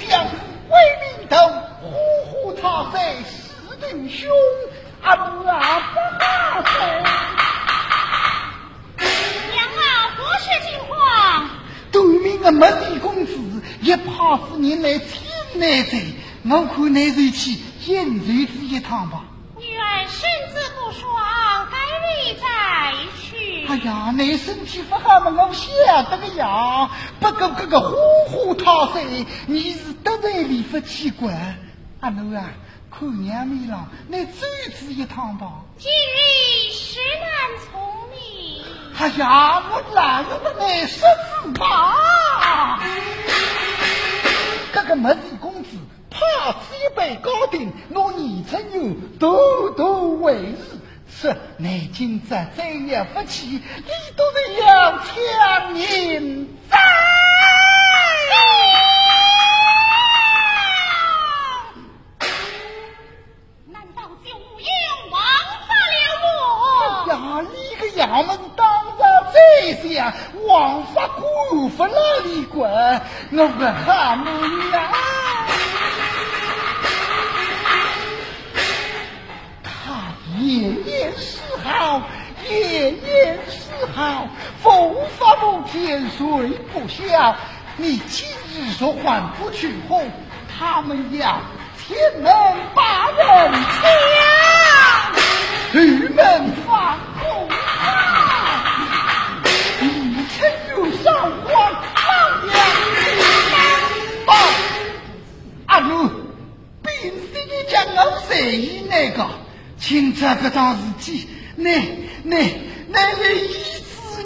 将为民斗，呼呼他谁是弟兄，不怕谁？ 娘啊，何事惊慌？ 对面的没地公子也怕是你来牵来贼，我看你回去演随子一趟吧。 女儿身子不爽，该日再去。 哎呀，你身体不好嘛，我晓得个呀。不过这个呼呼他谁，你是得罪里不奇怪。阿奴啊，看娘妹了，你追子一趟吧。 今日实难从你。 哎呀，我拦着你说字吧。这个没地公子怕此一杯高定，我你曾有多多为日。是你今在再也不起，你都是要强人在。 难道就无有王法了我？呀，你个衙门当然这些王法官法哪里管？我个汉门啊！夜夜是好，夜夜是好，风发不天，水不消。你今日说还不去后，他们要前门把人抢，后门放空你曾有上官老娘阿奴并非你将我随意那个请这个桩事体，你是